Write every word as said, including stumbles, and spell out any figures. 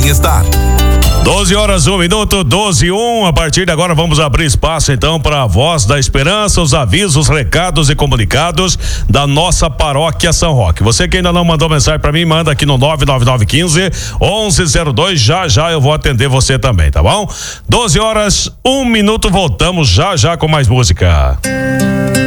bem-estar. doze horas, um minuto, doze e um. A partir de agora vamos abrir espaço então para a Voz da Esperança, os avisos, recados e comunicados da nossa paróquia São Roque. Você que ainda não mandou mensagem para mim, manda aqui no nove nove nove um cinco, onze zero dois. Já já eu vou atender você também, tá bom? doze horas, um minuto, voltamos já já com mais música.